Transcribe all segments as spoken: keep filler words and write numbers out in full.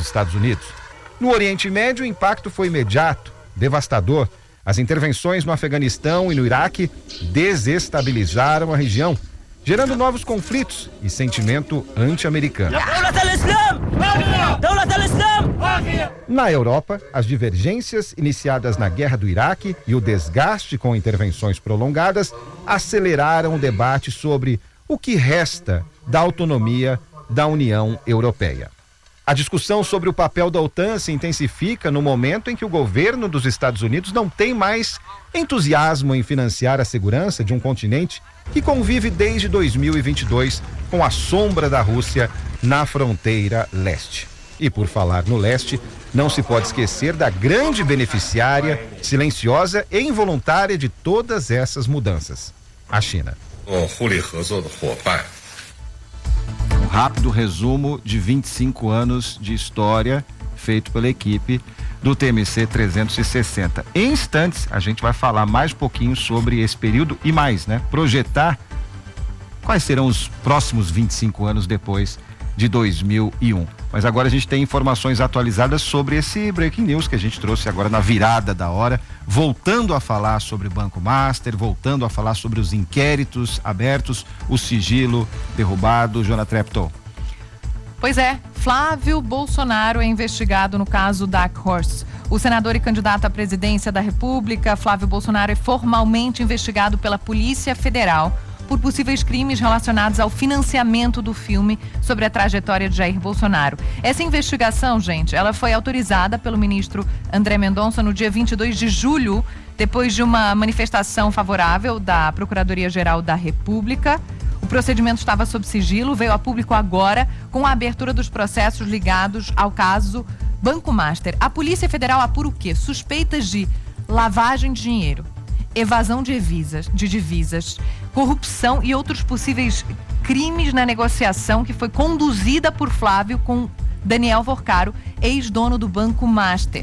Estados Unidos. No Oriente Médio, o impacto foi imediato, devastador. As intervenções no Afeganistão e no Iraque desestabilizaram a região, gerando novos conflitos e sentimento anti-americano. Na Europa, as divergências iniciadas na guerra do Iraque e o desgaste com intervenções prolongadas aceleraram o debate sobre o que resta da autonomia da União Europeia. A discussão sobre o papel da OTAN se intensifica no momento em que o governo dos Estados Unidos não tem mais entusiasmo em financiar a segurança de um continente que convive desde dois mil e vinte e dois com a sombra da Rússia na fronteira leste. E por falar no leste, não se pode esquecer da grande beneficiária, silenciosa e involuntária de todas essas mudanças: a China. Um rápido resumo de vinte e cinco anos de história feito pela equipe do T M C trezentos e sessenta. Em instantes, a gente vai falar mais um pouquinho sobre esse período e mais, né? Projetar quais serão os próximos vinte e cinco anos depois de dois mil e um. Mas agora a gente tem informações atualizadas sobre esse breaking news que a gente trouxe agora na virada da hora, voltando a falar sobre o Banco Master, voltando a falar sobre os inquéritos abertos, o sigilo derrubado. Joana Treptow. Pois é, Flávio Bolsonaro é investigado no caso Dark Horse. O senador e candidato à presidência da República, Flávio Bolsonaro, é formalmente investigado pela Polícia Federal por possíveis crimes relacionados ao financiamento do filme sobre a trajetória de Jair Bolsonaro. Essa investigação, gente, ela foi autorizada pelo ministro André Mendonça no dia vinte e dois de julho, depois de uma manifestação favorável da Procuradoria-Geral da República. O procedimento estava sob sigilo, veio a público agora com a abertura dos processos ligados ao caso Banco Master. A Polícia Federal apura o quê? Suspeitas de lavagem de dinheiro, evasão de divisas, de divisas, corrupção e outros possíveis crimes na negociação que foi conduzida por Flávio com Daniel Vorcaro, ex-dono do Banco Master.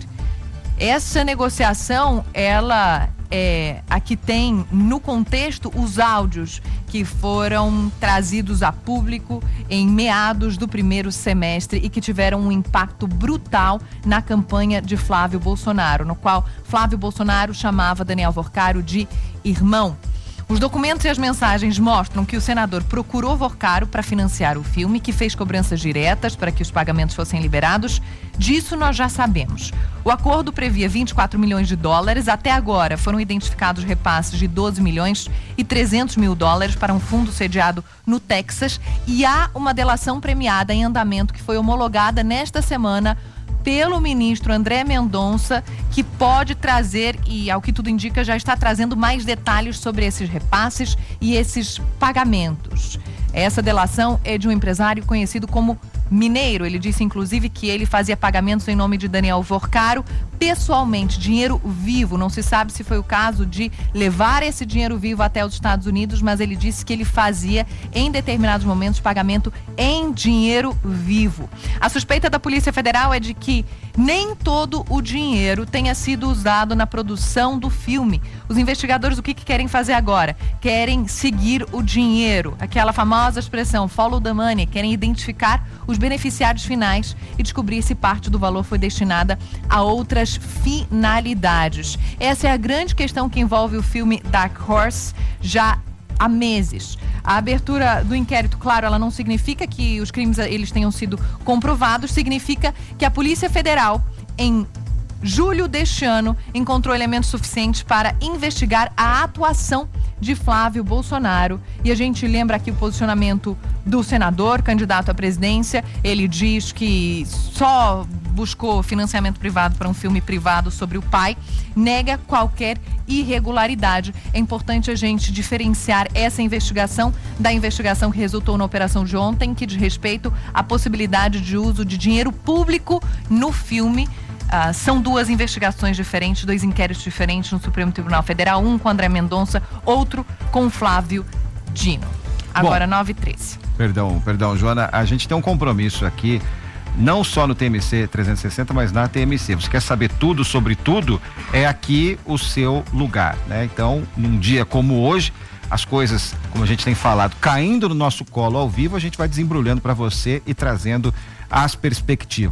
Essa negociação, ela é, aqui tem no contexto os áudios que foram trazidos a público em meados do primeiro semestre e que tiveram um impacto brutal na campanha de Flávio Bolsonaro, no qual Flávio Bolsonaro chamava Daniel Vorcaro de irmão. Os documentos e as mensagens mostram que o senador procurou Vorcaro para financiar o filme, que fez cobranças diretas para que os pagamentos fossem liberados. Disso nós já sabemos. O acordo previa vinte e quatro milhões de dólares. Até agora foram identificados repasses de doze milhões e trezentos mil dólares para um fundo sediado no Texas. E há uma delação premiada em andamento que foi homologada nesta semana pelo ministro André Mendonça, que pode trazer, e ao que tudo indica, já está trazendo mais detalhes sobre esses repasses e esses pagamentos. Essa delação é de um empresário conhecido como Mineiro. Ele disse, inclusive, que ele fazia pagamentos em nome de Daniel Vorcaro, pessoalmente, dinheiro vivo. Não se sabe se foi o caso de levar esse dinheiro vivo até os Estados Unidos, mas ele disse que ele fazia, em determinados momentos, pagamento em dinheiro vivo. A suspeita da Polícia Federal é de que nem todo o dinheiro tenha sido usado na produção do filme. Os investigadores, o que, que querem fazer agora? Querem seguir o dinheiro, aquela famosa expressão follow the money, querem identificar os beneficiários finais e descobrir se parte do valor foi destinada a outras finalidades. Essa é a grande questão que envolve o filme Dark Horse já há meses. A abertura do inquérito, claro, ela não significa que os crimes eles tenham sido comprovados, significa que a Polícia Federal, em julho deste ano, encontrou elementos suficientes para investigar a atuação de Flávio Bolsonaro. E a gente lembra aqui o posicionamento do senador, candidato à presidência. Ele diz que só buscou financiamento privado para um filme privado sobre o pai, nega qualquer irregularidade. É importante a gente diferenciar essa investigação da investigação que resultou na operação de ontem, que diz respeito à possibilidade de uso de dinheiro público no filme. Uh, são duas investigações diferentes, dois inquéritos diferentes no Supremo Tribunal Federal, um com André Mendonça, outro com Flávio Dino. Agora, nove e treze. Perdão, perdão, Joana, a gente tem um compromisso aqui, não só no T M C trezentos e sessenta, mas na T M C. Você quer saber tudo sobre tudo? É aqui o seu lugar, né? Então, num dia como hoje, as coisas, como a gente tem falado, caindo no nosso colo ao vivo, a gente vai desembrulhando para você e trazendo as perspectivas.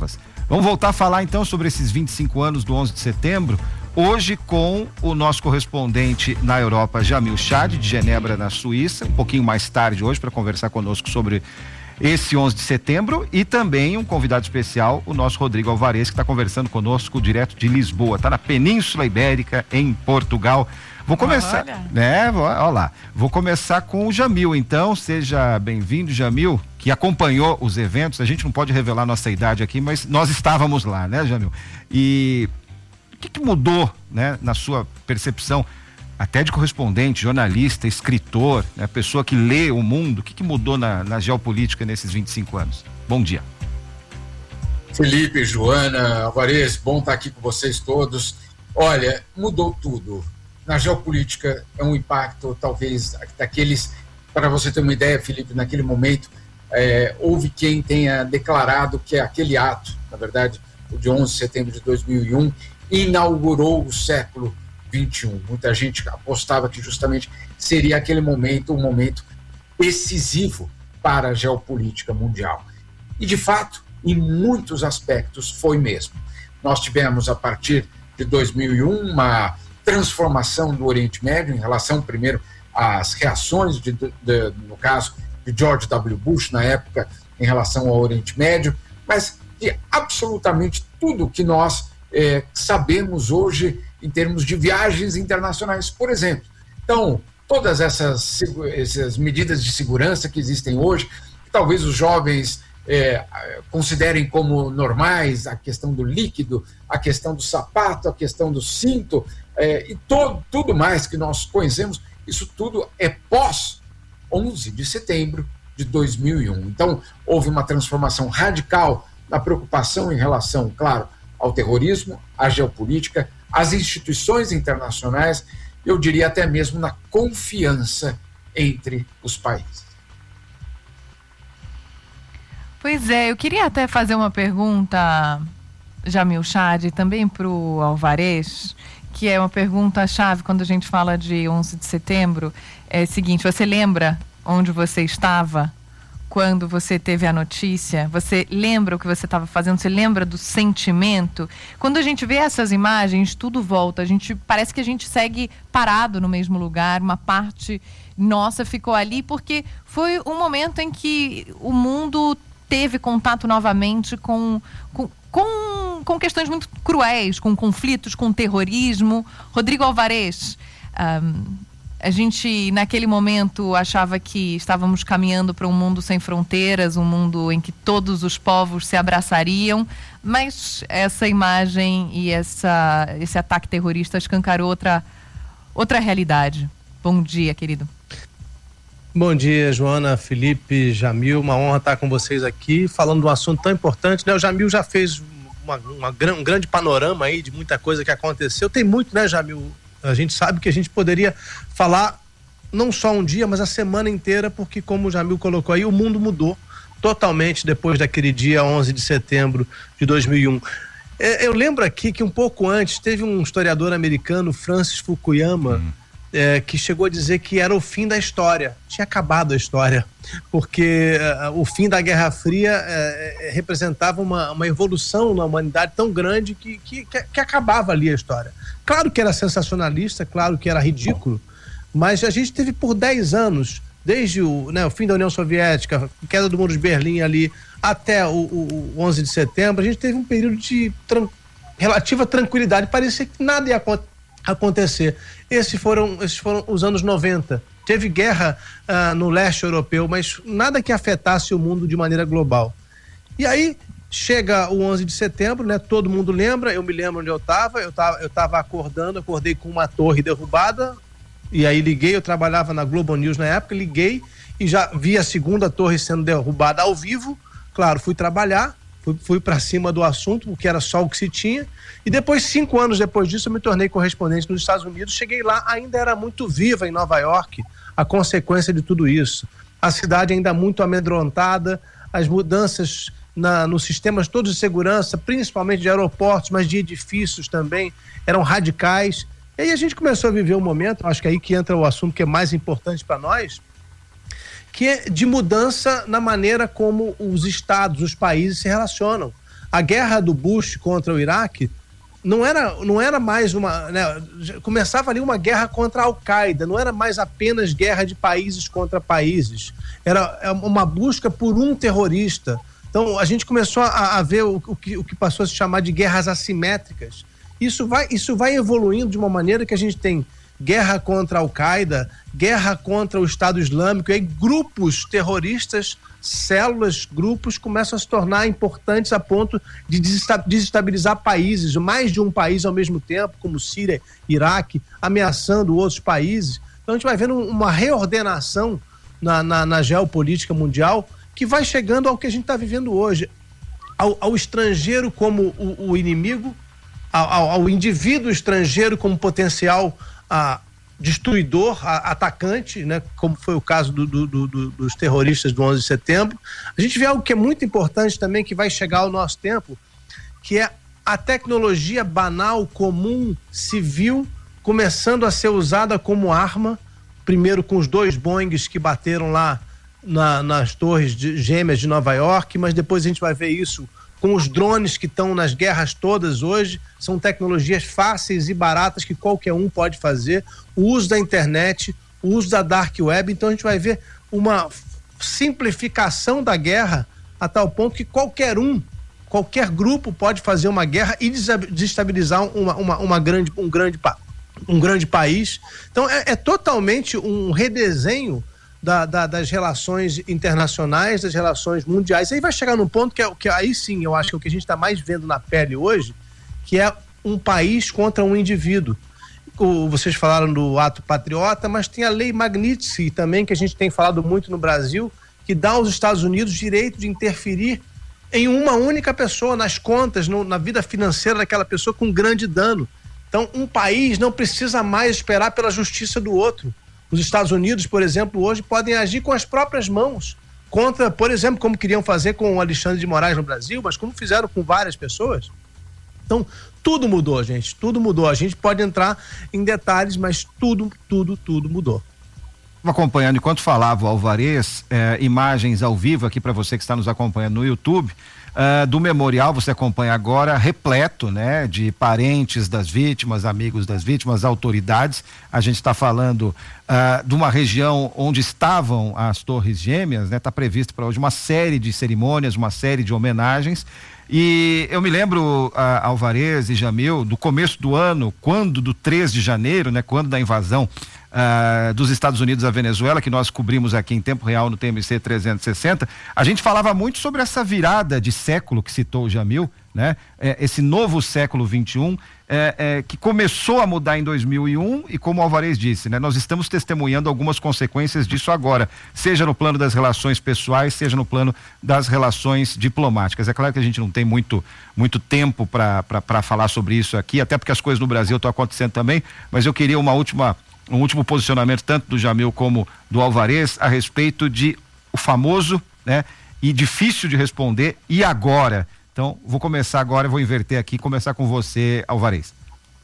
Vamos voltar a falar então sobre esses vinte e cinco anos do onze de setembro, hoje com o nosso correspondente na Europa, Jamil Chad, de Genebra, na Suíça, um pouquinho mais tarde hoje para conversar conosco sobre esse onze de setembro, e também um convidado especial, o nosso Rodrigo Alvarez, que está conversando conosco direto de Lisboa, está na Península Ibérica, em Portugal. Vou começar, olha. né? Olha lá. Vou começar com o Jamil, então. Seja bem-vindo, Jamil, que acompanhou os eventos. A gente não pode revelar nossa idade aqui, mas nós estávamos lá, né, Jamil? E o que, que mudou, né, na sua percepção, até de correspondente, jornalista, escritor, né, pessoa que lê o mundo? O que, que mudou na, na geopolítica nesses vinte e cinco anos? Bom dia. Felipe, Joana, Alvarez, bom estar aqui com vocês todos. Olha, mudou tudo. Na geopolítica é um impacto, talvez, daqueles, para você ter uma ideia, Felipe, naquele momento, é, houve quem tenha declarado que aquele ato, na verdade, o de onze de setembro de dois mil e um, inaugurou o século vinte e um. Muita gente apostava que justamente seria aquele momento, um momento decisivo para a geopolítica mundial. E, de fato, em muitos aspectos, foi mesmo. Nós tivemos, a partir de dois mil e um, uma transformação do Oriente Médio em relação, primeiro, às reações, de, de, de, no caso de George W. Bush, na época, em relação ao Oriente Médio, mas de absolutamente tudo que nós eh, sabemos hoje em termos de viagens internacionais, por exemplo. Então, todas essas, essas medidas de segurança que existem hoje, que talvez os jovens É, considerem como normais, a questão do líquido, a questão do sapato, a questão do cinto, é, e to, tudo mais que nós conhecemos, isso tudo é pós onze de setembro de dois mil e um. Então, houve uma transformação radical na preocupação em relação, claro, ao terrorismo, à geopolítica, às instituições internacionais, eu diria até mesmo na confiança entre os países. Pois é, eu queria até fazer uma pergunta, Jamil Chad, também para o Alvarez, que é uma pergunta-chave quando a gente fala de onze de setembro. É o seguinte: você lembra onde você estava quando você teve a notícia? Você lembra o que você estava fazendo? Você lembra do sentimento? Quando a gente vê essas imagens, tudo volta. A gente parece que a gente segue parado no mesmo lugar. Uma parte nossa ficou ali porque foi um momento em que o mundo teve contato novamente com, com, com, com questões muito cruéis, com conflitos, com terrorismo. Rodrigo Alvarez, um, a gente naquele momento achava que estávamos caminhando para um mundo sem fronteiras, um mundo em que todos os povos se abraçariam, mas essa imagem e essa, esse ataque terrorista escancarou outra, outra realidade. Bom dia, querido. Bom dia, Joana, Felipe, Jamil, uma honra estar com vocês aqui, falando de um assunto tão importante, né? O Jamil já fez uma, uma, um grande panorama aí de muita coisa que aconteceu. Tem muito, né, Jamil? A gente sabe que a gente poderia falar não só um dia, mas a semana inteira, porque, como o Jamil colocou aí, o mundo mudou totalmente depois daquele dia onze de setembro de dois mil e um. Eu lembro aqui que um pouco antes teve um historiador americano, Francis Fukuyama, hum. É, que chegou a dizer que era o fim da história, tinha acabado a história, porque uh, o fim da Guerra Fria uh, representava uma, uma evolução na humanidade tão grande que, que, que acabava ali a história. Claro que era sensacionalista, claro que era ridículo, mas a gente teve por dez anos, desde o, né, o fim da União Soviética, a queda do Muro de Berlim ali, até o, o, o onze de setembro, a gente teve um período de tran- relativa tranquilidade, parecia que nada ia acontecer. acontecer. Esses foram, esses foram os anos noventa. Teve guerra uh, no leste europeu, mas nada que afetasse o mundo de maneira global. E aí chega o onze de setembro, né? Todo mundo lembra, eu me lembro onde eu estava, eu estava eu tava acordando, acordei com uma torre derrubada, e aí liguei, eu trabalhava na Globo News na época, liguei e já vi a segunda torre sendo derrubada ao vivo. Claro, fui trabalhar, Fui, fui para cima do assunto, porque era só o que se tinha. E depois, cinco anos depois disso, eu me tornei correspondente nos Estados Unidos. Cheguei lá, ainda era muito viva em Nova York a consequência de tudo isso. A cidade ainda muito amedrontada, as mudanças na, nos sistemas todos de segurança, principalmente de aeroportos, mas de edifícios também, eram radicais. E aí a gente começou a viver um momento, acho que é aí que entra o assunto que é mais importante para nós, que é de mudança na maneira como os estados, os países se relacionam. A guerra do Bush contra o Iraque não era, não era mais uma... Né, começava ali uma guerra contra a Al-Qaeda, não era mais apenas guerra de países contra países. Era uma busca por um terrorista. Então, a gente começou a, a ver o, o, que, o que passou a se chamar de guerras assimétricas. Isso vai, isso vai evoluindo de uma maneira que a gente tem guerra contra a Al-Qaeda, guerra contra o Estado Islâmico, e aí grupos terroristas, células, grupos começam a se tornar importantes a ponto de desestabilizar países, mais de um país ao mesmo tempo, como Síria, Iraque, ameaçando outros países. Então a gente vai vendo uma reordenação na, na, na geopolítica mundial que vai chegando ao que a gente está vivendo hoje, ao, ao estrangeiro como o, o inimigo, ao, ao indivíduo estrangeiro como potencial a, destruidor, a, atacante, né, como foi o caso do, do, do, dos terroristas do onze de setembro. A gente vê algo que é muito importante também, que vai chegar ao nosso tempo, que é a tecnologia banal, comum, civil, começando a ser usada como arma, primeiro com os dois Boeings que bateram lá na, nas torres de, gêmeas de Nova York, mas depois a gente vai ver isso com os drones que estão nas guerras todas hoje. São tecnologias fáceis e baratas que qualquer um pode fazer. O uso da internet, o uso da dark web. Então a gente vai ver uma simplificação da guerra a tal ponto que qualquer um, qualquer grupo pode fazer uma guerra e desestabilizar uma, uma, uma grande, um, grande, um grande país. Então é, é totalmente um redesenho Da, da, das relações internacionais, das relações mundiais. Aí vai chegar num ponto que, é, que aí sim, eu acho que é o que a gente está mais vendo na pele hoje, que é um país contra um indivíduo. O, vocês falaram do ato patriota, mas tem a lei Magnitsky também, que a gente tem falado muito no Brasil, que dá aos Estados Unidos direito de interferir em uma única pessoa, nas contas, no, na vida financeira daquela pessoa, com grande dano. Então, um país não precisa mais esperar pela justiça do outro. Os Estados Unidos, por exemplo, hoje podem agir com as próprias mãos contra, por exemplo, como queriam fazer com o Alexandre de Moraes no Brasil, mas como fizeram com várias pessoas. Então, tudo mudou, gente, tudo mudou. A gente pode entrar em detalhes, mas tudo, tudo, tudo mudou. Acompanhando, enquanto falava o Alvarez, eh, imagens ao vivo aqui para você que está nos acompanhando no YouTube, Uh, do memorial, você acompanha agora, repleto, né, de parentes das vítimas, amigos das vítimas, autoridades. A gente está falando uh, de uma região onde estavam as Torres Gêmeas, né? Está previsto para hoje uma série de cerimônias, uma série de homenagens. E eu me lembro, uh, Alvarez e Jamil, do começo do ano, quando do três de janeiro, né, quando da invasão Uh, dos Estados Unidos à Venezuela, que nós cobrimos aqui em tempo real no T M C trezentos e sessenta, a gente falava muito sobre essa virada de século que citou o Jamil, né? É, esse novo século vinte e um, é, é, que começou a mudar em dois mil e um e, como o Alvarez disse, né? Nós estamos testemunhando algumas consequências disso agora, seja no plano das relações pessoais, seja no plano das relações diplomáticas. É claro que a gente não tem muito, muito tempo para falar sobre isso aqui, até porque as coisas no Brasil estão acontecendo também, mas eu queria uma última um último posicionamento tanto do Jamil como do Alvarez a respeito de o famoso, né, e difícil de responder, e agora? Então, vou começar agora, vou inverter aqui, começar com você, Alvarez.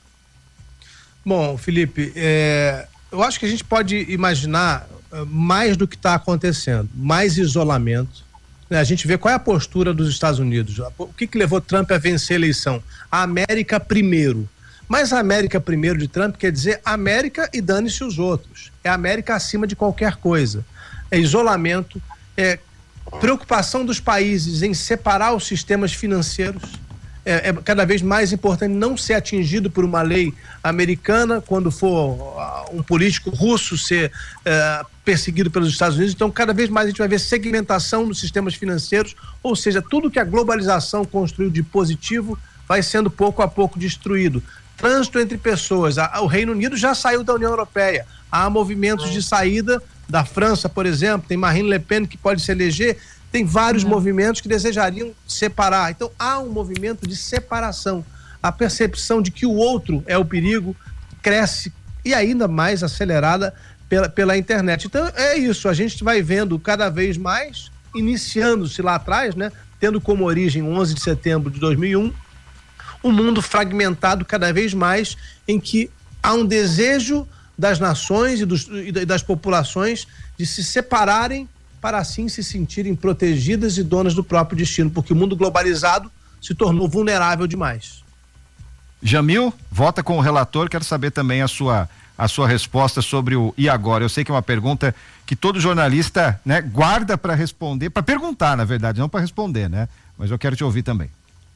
Bom, Felipe, é, eu acho que a gente pode imaginar uh, mais do que está acontecendo, mais isolamento, né? A gente vê qual é a postura dos Estados Unidos, o que que levou Trump a vencer a eleição? A América primeiro. Mas a América primeiro de Trump quer dizer América e dane-se os outros. É América acima de qualquer coisa. É isolamento, é preocupação dos países em separar os sistemas financeiros. É, é cada vez mais importante não ser atingido por uma lei americana quando for uh, um político russo ser uh, perseguido pelos Estados Unidos. Então, cada vez mais a gente vai ver segmentação nos sistemas financeiros, ou seja, tudo que a globalização construiu de positivo vai sendo pouco a pouco destruído. Trânsito entre pessoas, o Reino Unido já saiu da União Europeia, há movimentos de saída da França, por exemplo, tem Marine Le Pen que pode se eleger, tem vários uhum. movimentos que desejariam separar, então há um movimento de separação, a percepção de que o outro é o perigo cresce e ainda mais acelerada pela, pela internet. Então é isso, a gente vai vendo cada vez mais, iniciando-se lá atrás, né, tendo como origem onze de setembro de dois mil e um, um mundo fragmentado cada vez mais, em que há um desejo das nações e, dos, e das populações de se separarem para assim se sentirem protegidas e donas do próprio destino, porque o mundo globalizado se tornou vulnerável demais. Jamil, vota com o relator, quero saber também a sua, a sua resposta sobre o e agora. Eu sei que é uma pergunta que todo jornalista, né, guarda para responder, para perguntar, na verdade, não para responder, né? Mas eu quero te ouvir também.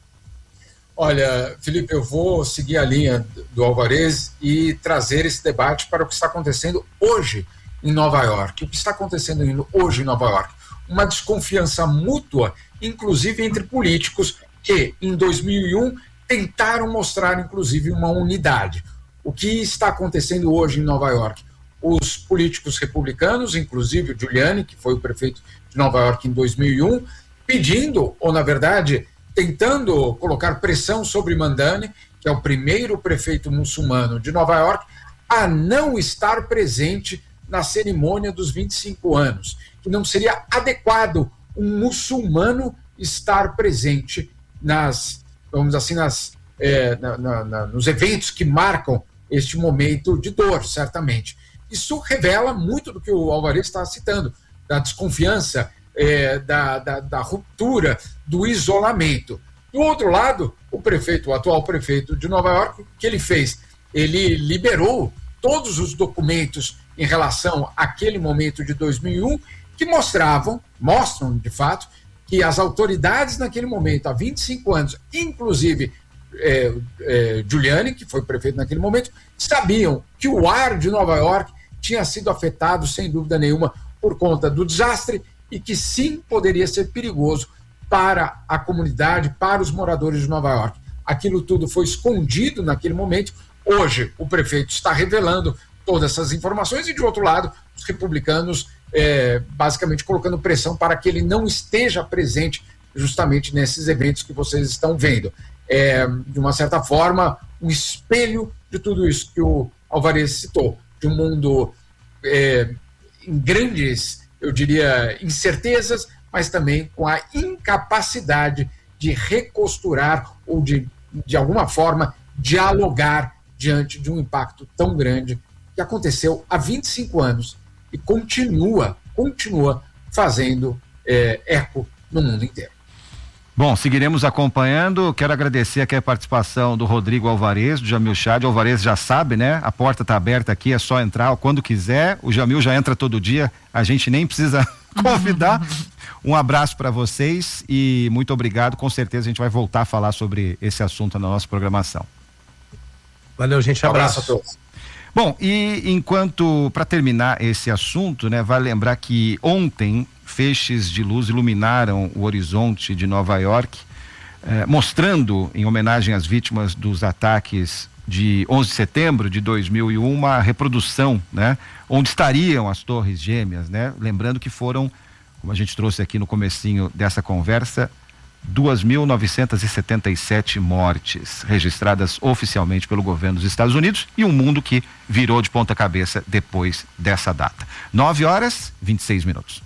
Olha, Felipe, eu vou seguir a linha do Alvarez e trazer esse debate para o que está acontecendo hoje em Nova York. O que está acontecendo hoje em Nova York? Uma desconfiança mútua, inclusive entre políticos que, em dois mil e um, tentaram mostrar, inclusive, uma unidade. O que está acontecendo hoje em Nova York? Os políticos republicanos, inclusive o Giuliani, que foi o prefeito de Nova York em dois mil e um, pedindo, ou na verdade, tentando colocar pressão sobre Mamdani, que é o primeiro prefeito muçulmano de Nova York, a não estar presente na cerimônia dos vinte e cinco anos, que não seria adequado um muçulmano estar presente nas, vamos assim, nas, é, na, na, na, nos eventos que marcam este momento de dor, certamente. Isso revela muito do que o Alvarez está citando, da desconfiança, é, da, da, da ruptura, do isolamento. Do outro lado, o prefeito, o atual prefeito de Nova York, o que ele fez? Ele liberou todos os documentos em relação àquele momento de dois mil e um que mostravam, mostram de fato, que as autoridades naquele momento, há vinte e cinco anos, inclusive é, é, Giuliani, que foi prefeito naquele momento, sabiam que o ar de Nova York tinha sido afetado, sem dúvida nenhuma, por conta do desastre e que sim poderia ser perigoso para a comunidade, para os moradores de Nova York. Aquilo tudo foi escondido naquele momento. Hoje, o prefeito está revelando todas essas informações e, de outro lado, os republicanos é, basicamente colocando pressão para que ele não esteja presente justamente nesses eventos que vocês estão vendo. É, de uma certa forma, um espelho de tudo isso que o Alvarez citou, de um mundo é, em grandes, eu diria, incertezas, mas também com a incapacidade de recosturar ou de, de alguma forma, dialogar diante de um impacto tão grande que aconteceu há vinte e cinco anos e continua, continua fazendo é, eco no mundo inteiro. Bom, seguiremos acompanhando. Quero agradecer aqui a participação do Rodrigo Alvarez, do Jamil Chad. O Alvarez já sabe, né? A porta está aberta aqui, é só entrar quando quiser. O Jamil já entra todo dia, a gente nem precisa convidar. Um abraço para vocês e muito obrigado. Com certeza a gente vai voltar a falar sobre esse assunto na nossa programação. Valeu, gente. Abraço, abraço a todos. Bom, e enquanto, para terminar esse assunto, né, vale lembrar que ontem feixes de luz iluminaram o horizonte de Nova York, eh, mostrando, em homenagem às vítimas dos ataques de onze de setembro de dois mil e um, uma reprodução, né, onde estariam as Torres Gêmeas, né? Lembrando que foram, como a gente trouxe aqui no comecinho dessa conversa, duas mil novecentas e setenta e sete mortes registradas oficialmente pelo governo dos Estados Unidos e um mundo que virou de ponta cabeça depois dessa data. nove horas e vinte e seis minutos.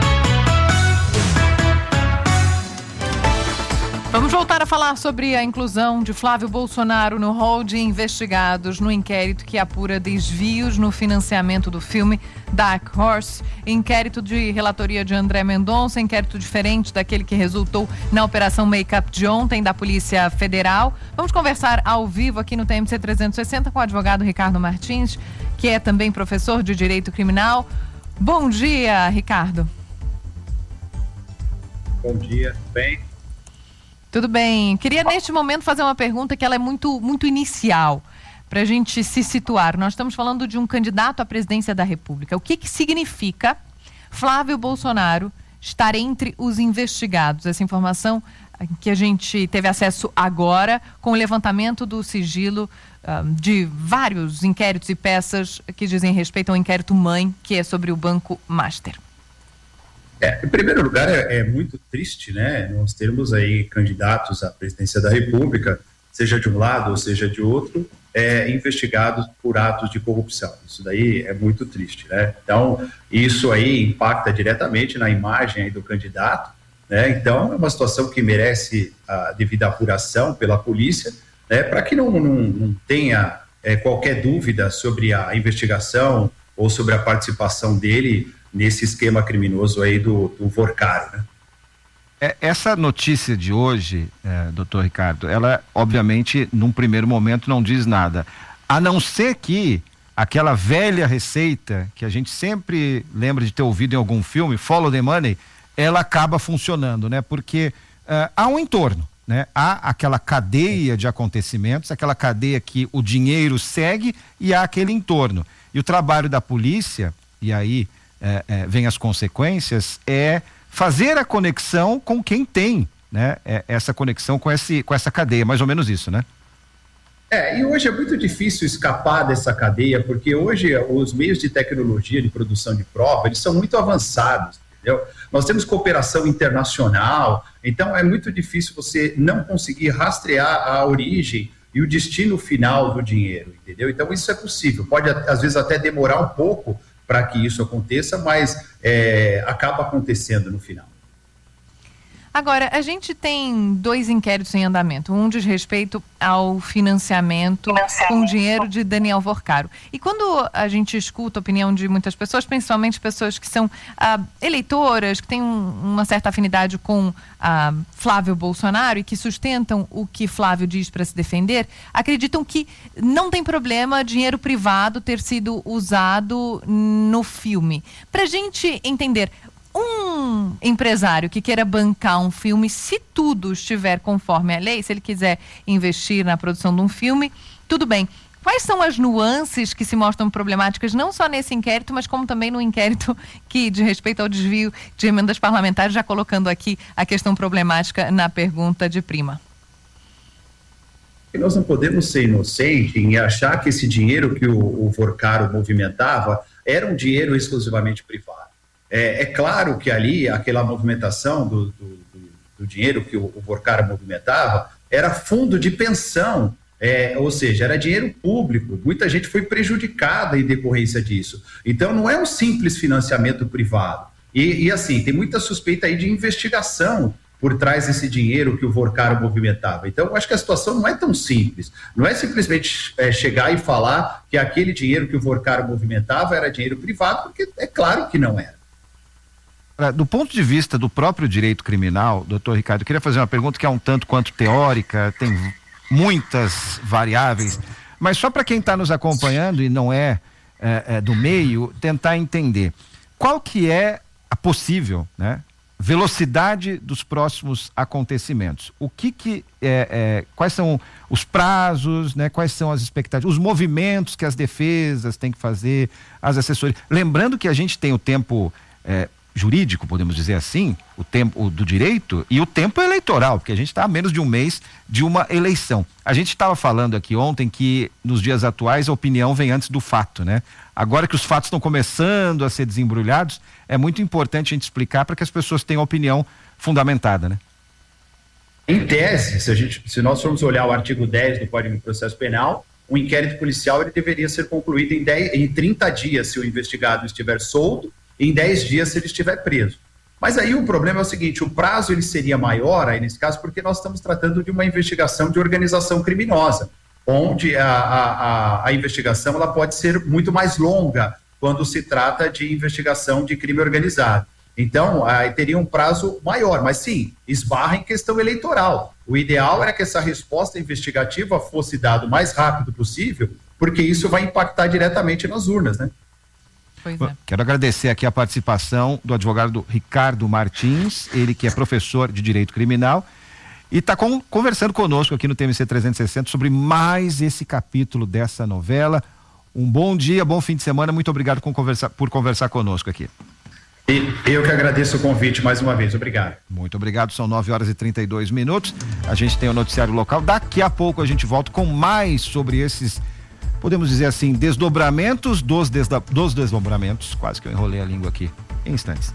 Vamos voltar a falar sobre a inclusão de Flávio Bolsonaro no rol de investigados no inquérito que apura desvios no financiamento do filme Dark Horse, inquérito de relatoria de André Mendonça, inquérito diferente daquele que resultou na operação Make-up de ontem da Polícia Federal. Vamos conversar ao vivo aqui no T M C trezentos e sessenta com o advogado Ricardo Martins, que é também professor de Direito Criminal. Bom dia, Ricardo. Bom dia, tudo bem? Tudo bem. Queria neste momento fazer uma pergunta que ela é muito, muito inicial, para a gente se situar. Nós estamos falando de um candidato à presidência da República. O que que significa Flávio Bolsonaro estar entre os investigados? Essa informação que a gente teve acesso agora com o levantamento do sigilo um, de vários inquéritos e peças que dizem respeito ao inquérito mãe, que é sobre o Banco Master. É, em primeiro lugar, é, é muito triste, né, nós termos aí candidatos à presidência da República, seja de um lado ou seja de outro, é, investigados por atos de corrupção. Isso daí é muito triste, né? Então, isso aí impacta diretamente na imagem aí do candidato, né? Então, é uma situação que merece a devida apuração pela polícia, né, para que não, não, não tenha é, qualquer dúvida sobre a investigação ou sobre a participação dele nesse esquema criminoso aí do, do Vorcaro, né? É, essa notícia de hoje, é, doutor Ricardo, ela obviamente num primeiro momento não diz nada, a não ser que aquela velha receita que a gente sempre lembra de ter ouvido em algum filme, follow the money, ela acaba funcionando, né? Porque uh, há um entorno, né? Há aquela cadeia de acontecimentos, aquela cadeia que o dinheiro segue e há aquele entorno. E o trabalho da polícia, e aí é, é, vem as consequências, é fazer a conexão com quem tem, né? É, essa conexão com, esse, com essa cadeia, mais ou menos isso, né? É, e hoje é muito difícil escapar dessa cadeia, porque hoje os meios de tecnologia de produção de prova, eles são muito avançados, entendeu? Nós temos cooperação internacional, então é muito difícil você não conseguir rastrear a origem e o destino final do dinheiro, entendeu? Então isso é possível, pode às vezes até demorar um pouco para que isso aconteça, mas é, acaba acontecendo no final. Agora, a gente tem dois inquéritos em andamento. Um diz respeito ao financiamento, financiamento. com dinheiro de Daniel Vorcaro. E quando a gente escuta a opinião de muitas pessoas, principalmente pessoas que são ah, eleitoras, que têm um, uma certa afinidade com ah, Flávio Bolsonaro e que sustentam o que Flávio diz para se defender, acreditam que não tem problema dinheiro privado ter sido usado no filme. Para a gente entender, um empresário que queira bancar um filme, se tudo estiver conforme a lei, se ele quiser investir na produção de um filme, tudo bem. Quais são as nuances que se mostram problemáticas, não só nesse inquérito, mas como também no inquérito que diz respeito ao desvio de emendas parlamentares, já colocando aqui a questão problemática na pergunta de Prima? Nós não podemos ser inocentes em achar que esse dinheiro que o, o Vorcaro movimentava era um dinheiro exclusivamente privado. É, é claro que ali, aquela movimentação do, do, do, do dinheiro que o, o Vorcaro movimentava era fundo de pensão, é, ou seja, era dinheiro público. Muita gente foi prejudicada em decorrência disso. Então, não é um simples financiamento privado. E, e assim, tem muita suspeita aí de investigação por trás desse dinheiro que o Vorcaro movimentava. Então, eu acho que a situação não é tão simples. Não é simplesmente é, chegar e falar que aquele dinheiro que o Vorcaro movimentava era dinheiro privado, porque é claro que não era. Do ponto de vista do próprio direito criminal, doutor Ricardo, eu queria fazer uma pergunta que é um tanto quanto teórica, tem muitas variáveis, mas só para quem está nos acompanhando e não é, é, é do meio, tentar entender qual que é a possível, né, velocidade dos próximos acontecimentos. O que que é, é, quais são os prazos, né, quais são as expectativas, os movimentos que as defesas têm que fazer, as assessorias. Lembrando que a gente tem o tempo é, jurídico, podemos dizer assim, o tempo do direito e o tempo eleitoral, porque a gente está a menos de um mês de uma eleição. A gente estava falando aqui ontem que nos dias atuais a opinião vem antes do fato, né? Agora que os fatos estão começando a ser desembrulhados, é muito importante a gente explicar para que as pessoas tenham opinião fundamentada, né? Em tese, se, a gente, se nós formos olhar o artigo dez do Código de Processo Penal, o inquérito policial ele deveria ser concluído em, dez, em trinta dias se o investigado estiver solto, em dez dias se ele estiver preso. Mas aí o problema é o seguinte, o prazo ele seria maior aí nesse caso porque nós estamos tratando de uma investigação de organização criminosa, onde a, a, a investigação ela pode ser muito mais longa quando se trata de investigação de crime organizado. Então, aí teria um prazo maior, mas sim, esbarra em questão eleitoral. O ideal era que essa resposta investigativa fosse dada o mais rápido possível, porque isso vai impactar diretamente nas urnas, né? Pois é. Quero agradecer aqui a participação do advogado Ricardo Martins, ele que é professor de Direito Criminal e está conversando conosco aqui no T M C trezentos e sessenta sobre mais esse capítulo dessa novela. Um bom dia, bom fim de semana, muito obrigado por conversar, por conversar conosco aqui. E eu que agradeço o convite mais uma vez, obrigado. Muito obrigado, são nove horas e trinta e dois minutos, a gente tem o noticiário local, daqui a pouco a gente volta com mais sobre esses, podemos dizer assim, desdobramentos dos, desda, dos desdobramentos, quase que eu enrolei a língua aqui, em instantes.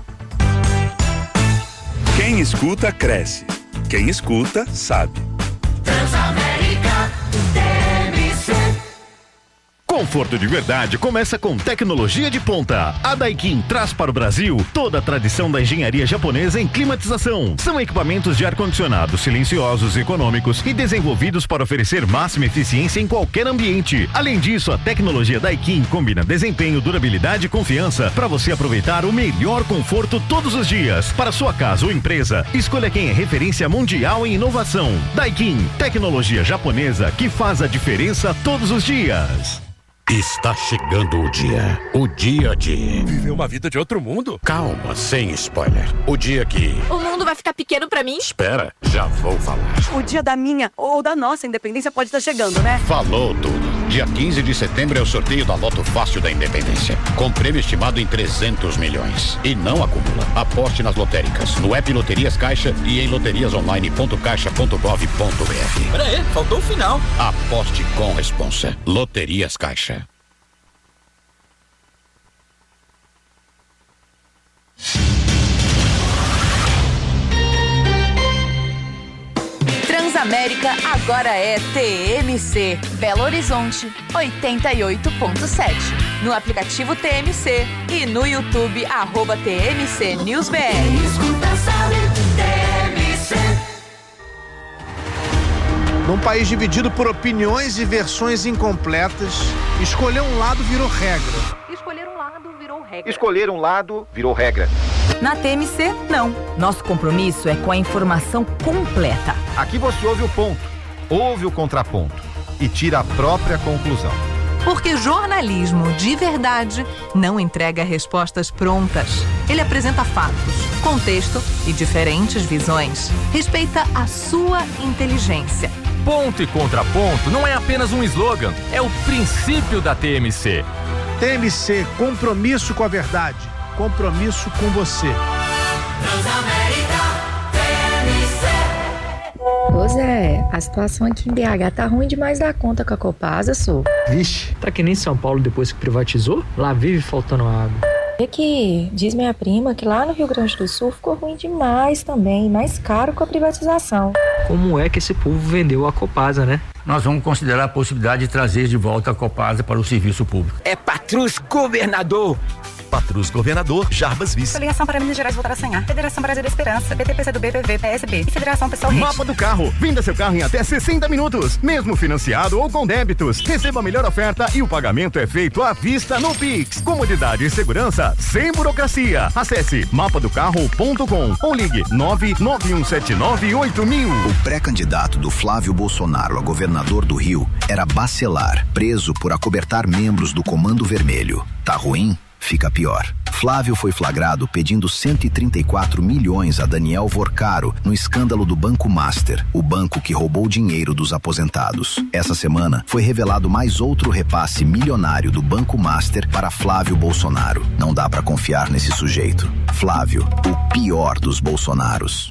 Quem escuta, cresce. Quem escuta, sabe. Transamérica, T M C. Conforto de verdade começa com tecnologia de ponta. A Daikin traz para o Brasil toda a tradição da engenharia japonesa em climatização. São equipamentos de ar-condicionado silenciosos e econômicos e desenvolvidos para oferecer máxima eficiência em qualquer ambiente. Além disso, a tecnologia Daikin combina desempenho, durabilidade e confiança para você aproveitar o melhor conforto todos os dias. Para sua casa ou empresa, escolha quem é referência mundial em inovação. Daikin, tecnologia japonesa que faz a diferença todos os dias. Está chegando o dia. O dia de... viver uma vida de outro mundo? Calma, sem spoiler. O dia que... o mundo vai ficar pequeno pra mim? Espera, já vou falar. O dia da minha ou da nossa independência pode estar chegando, né? Falou tudo. Dia quinze de setembro é o sorteio da Loto Fácil da Independência. Com prêmio estimado em trezentos milhões. E não acumula. Aposte nas lotéricas, no app Loterias Caixa e em loterias online ponto caixa ponto gov ponto br. Pera aí, faltou o final. Aposte com responsa. Loterias Caixa. Transamérica agora é T M C. Belo Horizonte, oitenta e oito ponto sete. No aplicativo T M C e no YouTube, arroba T M C News B R. Num país dividido por opiniões e versões incompletas, escolher um lado virou regra. Escolher um lado virou regra. Escolher um lado virou regra. Na T M C, não. Nosso compromisso é com a informação completa. Aqui você ouve o ponto, ouve o contraponto e tira a própria conclusão. Porque jornalismo de verdade não entrega respostas prontas. Ele apresenta fatos, contexto e diferentes visões. Respeita a sua inteligência. Ponto e contraponto não é apenas um slogan, é o princípio da T M C. T M C, compromisso com a verdade, compromisso com você. Transamérica, T M C. Ô Zé, a situação aqui em B H tá ruim demais da conta com a Copasa, sou. Vixe, tá que nem São Paulo depois que privatizou? Lá vive faltando água. É que diz minha prima que lá no Rio Grande do Sul ficou ruim demais também, mais caro com a privatização. Como é que esse povo vendeu a Copasa, né? Nós vamos considerar a possibilidade de trazer de volta a Copasa para o serviço público. É Patrus Governador. Patrus Governador, Jarbas Vice. Coligação para Minas Gerais voltar a sonhar. Federação Brasil da Esperança, B T P C do B P V, P S B e Federação Pessoal Rede. Mapa do Carro. Venda seu carro em até sessenta minutos, mesmo financiado ou com débitos. Receba a melhor oferta e o pagamento é feito à vista no Pix. Comodidade e segurança sem burocracia. Acesse mapa do carro ponto com ou ligue nove nove um sete nove oito mil. O pré-candidato do Flávio Bolsonaro a governador do Rio era Bacelar, preso por acobertar membros do Comando Vermelho. Tá ruim? Fica pior. Flávio foi flagrado pedindo cento e trinta e quatro milhões a Daniel Vorcaro no escândalo do Banco Master, o banco que roubou dinheiro dos aposentados. Essa semana foi revelado mais outro repasse milionário do Banco Master para Flávio Bolsonaro. Não dá pra confiar nesse sujeito. Flávio, o pior dos Bolsonaros.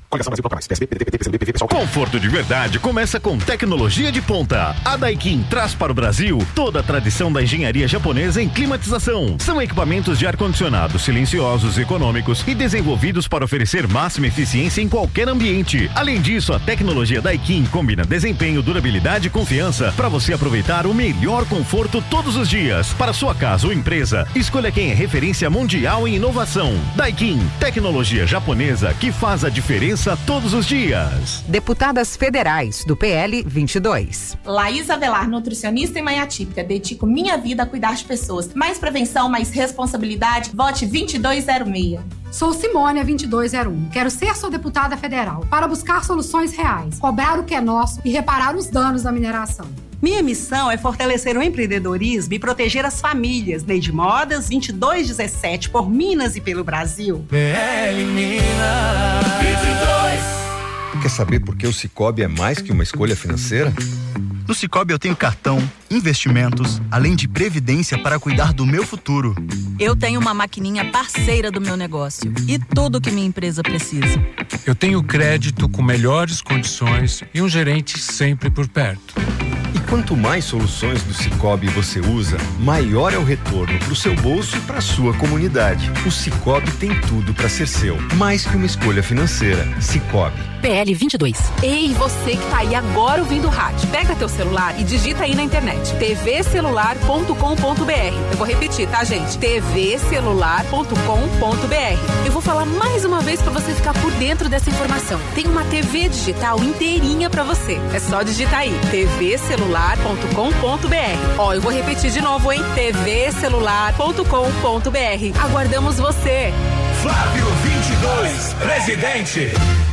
Conforto de verdade começa com tecnologia de ponta. A Daikin traz para o Brasil toda a tradição da engenharia japonesa em climatização. São equipamentos de ar-condicionado silenciosos, econômicos e desenvolvidos para oferecer máxima eficiência em qualquer ambiente. Além disso, a tecnologia Daikin combina desempenho, durabilidade e confiança para você aproveitar o melhor conforto todos os dias. Para sua casa ou empresa, escolha quem é referência mundial em inovação. Daikin, tecnologia japonesa que faz a diferença todos os dias. Deputadas federais do P L vinte e dois. Laís Avelar, nutricionista e mãe atípica. Dedico minha vida a cuidar de pessoas. Mais prevenção, mais responsabilidade. Vote vinte e dois zero seis. Sou Simônia vinte e dois zero um. Quero ser sua deputada federal para buscar soluções reais, cobrar o que é nosso e reparar os danos da mineração. Minha missão é fortalecer o empreendedorismo e proteger as famílias. Lei de Modas vinte e dois dezessete, por Minas e pelo Brasil. P L Minas vinte e dois. Quer saber por que o Sicoob é mais que uma escolha financeira? No Sicoob eu tenho cartão, investimentos, além de previdência para cuidar do meu futuro. Eu tenho uma maquininha parceira do meu negócio e tudo que minha empresa precisa. Eu tenho crédito com melhores condições e um gerente sempre por perto. E quanto mais soluções do Sicoob você usa, maior é o retorno para o seu bolso e para a sua comunidade. O Sicoob tem tudo para ser seu, mais que uma escolha financeira. Sicoob. P L vinte e dois. Ei, você que tá aí agora ouvindo o rádio, pega teu celular e digita aí na internet t v celular ponto com ponto b r. Eu vou repetir, tá, gente? t v celular ponto com ponto b r. Eu vou falar mais uma vez para você ficar por dentro dessa informação. Tem uma T V digital inteirinha para você. É só digitar aí t v celular ponto com ponto b r. Ó, eu vou repetir de novo, hein? t v celular ponto com ponto b r. Aguardamos você. Flávio vinte e dois, presidente.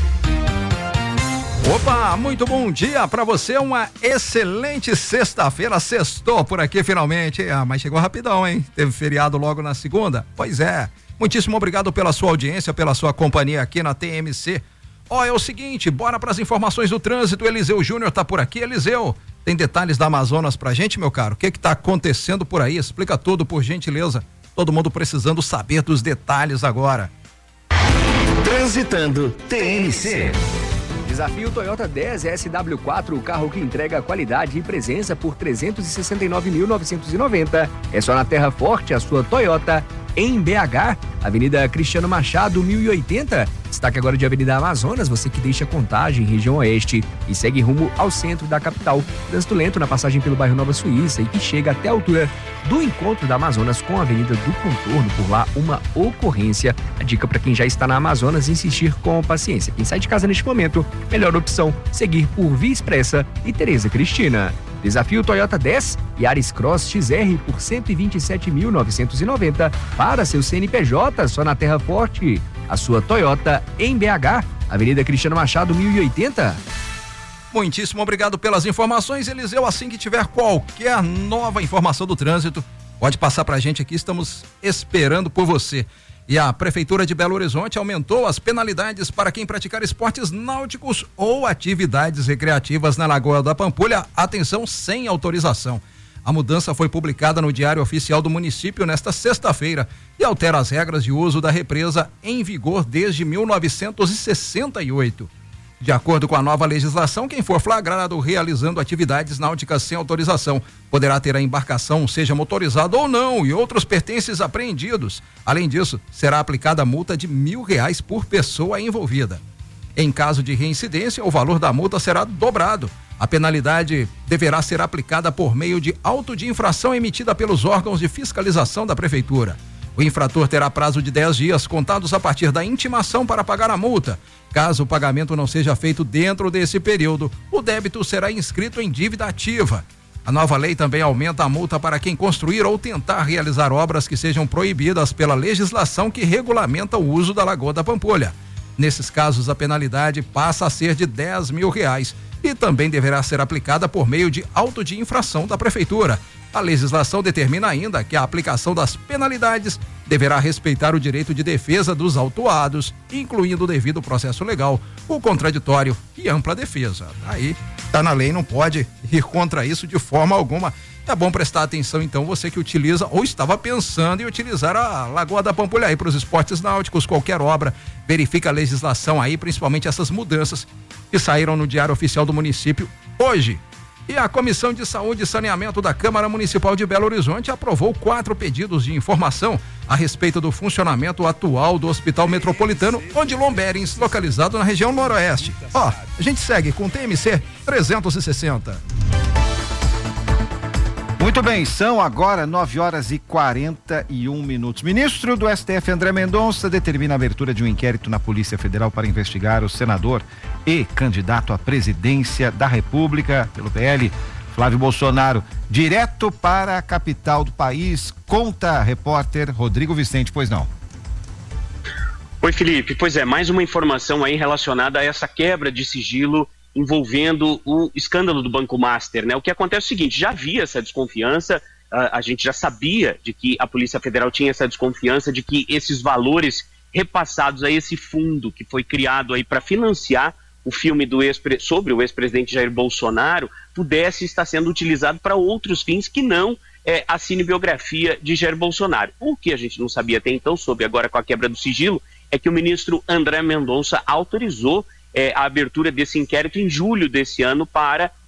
Opa, muito bom dia pra você, uma excelente sexta-feira, sextou por aqui finalmente, ah, mas chegou rapidão, hein? Teve feriado logo na segunda? Pois é, muitíssimo obrigado pela sua audiência, pela sua companhia aqui na T M C. Ó, é o seguinte, bora pras informações do trânsito, Eliseu Júnior tá por aqui. Eliseu, tem detalhes da Amazonas pra gente, meu caro? O que que tá acontecendo por aí? Explica tudo, por gentileza, todo mundo precisando saber dos detalhes agora. Transitando T M C. Desafio Toyota dez S W quatro, o carro que entrega qualidade e presença por trezentos e sessenta e nove mil novecentos e noventa. É só na Terra Forte, a sua Toyota, em B H, Avenida Cristiano Machado, mil e oitenta. Destaque agora de Avenida Amazonas, você que deixa Contagem, região oeste, e segue rumo ao centro da capital. Trânsito lento na passagem pelo bairro Nova Suíça e que chega até a altura do encontro da Amazonas com a Avenida do Contorno. Por lá, uma ocorrência. A dica para quem já está na Amazonas, insistir com paciência. Quem sai de casa neste momento, melhor opção, seguir por Via Expressa e Tereza Cristina. Desafio Toyota dez e Yaris Cross X R por cento e vinte e sete mil novecentos e noventa para seu C N P J, só na Terra Forte. A sua Toyota em B H, Avenida Cristiano Machado, mil e oitenta. Muitíssimo obrigado pelas informações, Eliseu. Assim que tiver qualquer nova informação do trânsito, pode passar pra gente aqui, estamos esperando por você. E a Prefeitura de Belo Horizonte aumentou as penalidades para quem praticar esportes náuticos ou atividades recreativas na Lagoa da Pampulha, atenção, sem autorização. A mudança foi publicada no Diário Oficial do município nesta sexta-feira e altera as regras de uso da represa em vigor desde mil novecentos e sessenta e oito. De acordo com a nova legislação, quem for flagrado realizando atividades náuticas sem autorização poderá ter a embarcação, seja motorizada ou não, e outros pertences apreendidos. Além disso, será aplicada multa de mil reais por pessoa envolvida. Em caso de reincidência, o valor da multa será dobrado. A penalidade deverá ser aplicada por meio de auto de infração emitida pelos órgãos de fiscalização da Prefeitura. O infrator terá prazo de dez dias contados a partir da intimação para pagar a multa. Caso o pagamento não seja feito dentro desse período, o débito será inscrito em dívida ativa. A nova lei também aumenta a multa para quem construir ou tentar realizar obras que sejam proibidas pela legislação que regulamenta o uso da Lagoa da Pampulha. Nesses casos, a penalidade passa a ser de dez mil reais e também deverá ser aplicada por meio de auto de infração da Prefeitura. A legislação determina ainda que a aplicação das penalidades deverá respeitar o direito de defesa dos autuados, incluindo o devido processo legal, o contraditório e ampla defesa. Aí, tá na lei, não pode ir contra isso de forma alguma. É bom prestar atenção, então, você que utiliza ou estava pensando em utilizar a Lagoa da Pampulha aí para os esportes náuticos, qualquer obra, verifica a legislação aí, principalmente essas mudanças que saíram no Diário Oficial do município hoje. E a Comissão de Saúde e Saneamento da Câmara Municipal de Belo Horizonte aprovou quatro pedidos de informação a respeito do funcionamento atual do Hospital Metropolitano Odilon Lomberens, localizado na região noroeste. Ó, a gente segue com o T M C trezentos e sessenta. Muito bem, são agora nove horas e quarenta e um minutos. Ministro do S T F, André Mendonça, determina a abertura de um inquérito na Polícia Federal para investigar o senador e candidato à presidência da República pelo P L, Flávio Bolsonaro, direto para a capital do país. Conta, repórter Rodrigo Vicente, pois não. Oi, Felipe. Pois é, mais uma informação aí relacionada a essa quebra de sigilo envolvendo o escândalo do Banco Master, né? O que acontece é o seguinte, já havia essa desconfiança, a, a gente já sabia de que a Polícia Federal tinha essa desconfiança de que esses valores repassados a esse fundo que foi criado aí para financiar o filme do ex sobre o ex-presidente Jair Bolsonaro pudesse estar sendo utilizado para outros fins que não é, a cinebiografia de Jair Bolsonaro. O que a gente não sabia até então, soube agora com a quebra do sigilo, é que o ministro André Mendonça autorizou É, a abertura desse inquérito em julho desse ano para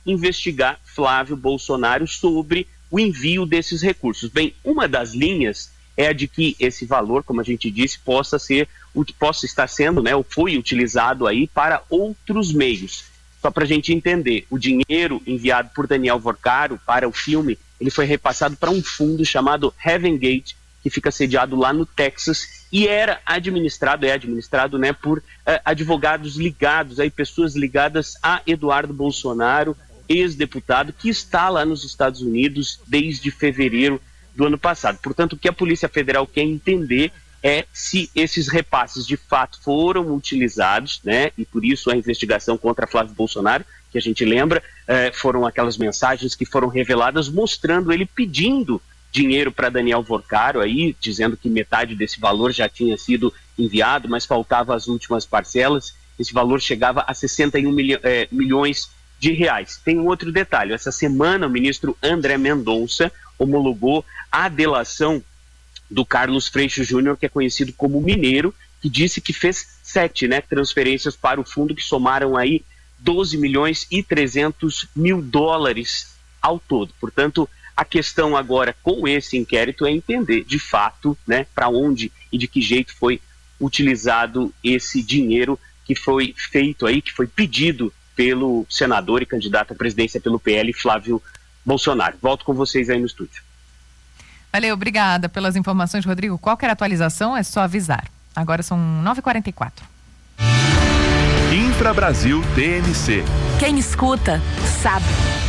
investigar Flávio Bolsonaro sobre o envio desses recursos. Bem, uma das linhas é a de que esse valor, como a gente disse, possa ser, possa estar sendo, né, ou foi utilizado aí para outros meios. Só para a gente entender, o dinheiro enviado por Daniel Vorcaro para o filme, ele foi repassado para um fundo chamado Heaven Gate, que fica sediado lá no Texas e era administrado, é administrado, né, por uh, advogados ligados, aí, pessoas ligadas a Eduardo Bolsonaro, ex-deputado, que está lá nos Estados Unidos desde fevereiro do ano passado. Portanto, o que a Polícia Federal quer entender é se esses repasses de fato foram utilizados, né, e por isso a investigação contra Flávio Bolsonaro, que a gente lembra, eh, foram aquelas mensagens que foram reveladas mostrando ele pedindo dinheiro para Daniel Vorcaro, aí, dizendo que metade desse valor já tinha sido enviado, mas faltava as últimas parcelas. Esse valor chegava a sessenta e um milho, eh, milhões de reais. Tem um outro detalhe, essa semana o ministro André Mendonça homologou a delação do Carlos Freixo Júnior, que é conhecido como Mineiro, que disse que fez sete, né, transferências para o fundo que somaram aí doze milhões e trezentos mil dólares ao todo. Portanto, a questão agora com esse inquérito é entender de fato, né, para onde e de que jeito foi utilizado esse dinheiro que foi feito aí, que foi pedido pelo senador e candidato à presidência pelo P L, Flávio Bolsonaro. Volto com vocês aí no estúdio. Valeu, obrigada pelas informações, Rodrigo. Qualquer atualização é só avisar. Agora são nove e quarenta e quatro. Infra Brasil T M C. Quem escuta, sabe.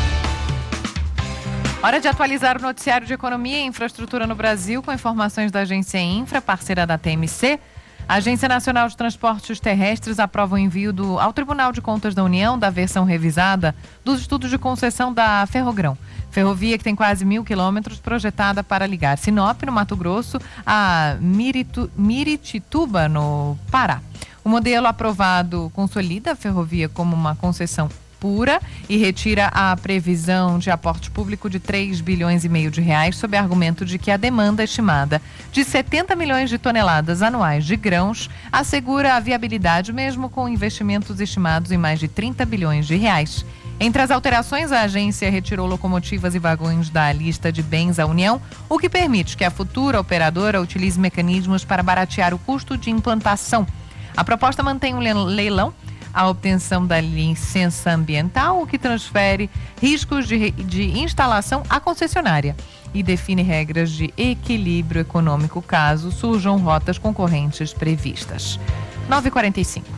Hora de atualizar o noticiário de economia e infraestrutura no Brasil com informações da agência Infra, parceira da T M C. A Agência Nacional de Transportes Terrestres aprova o envio do, ao Tribunal de Contas da União da versão revisada dos estudos de concessão da Ferrogrão. Ferrovia que tem quase mil quilômetros, projetada para ligar Sinop, no Mato Grosso, a Miritu, Miritituba, no Pará. O modelo aprovado consolida a ferrovia como uma concessão pura e retira a previsão de aporte público de três bilhões e meio de reais, sob argumento de que a demanda estimada de setenta milhões de toneladas anuais de grãos assegura a viabilidade mesmo com investimentos estimados em mais de trinta bilhões de reais. Entre as alterações, a agência retirou locomotivas e vagões da lista de bens à União, o que permite que a futura operadora utilize mecanismos para baratear o custo de implantação. A proposta mantém um leilão, a obtenção da licença ambiental, o que transfere riscos de, de instalação à concessionária e define regras de equilíbrio econômico caso surjam rotas concorrentes previstas. nove e quarenta e cinco.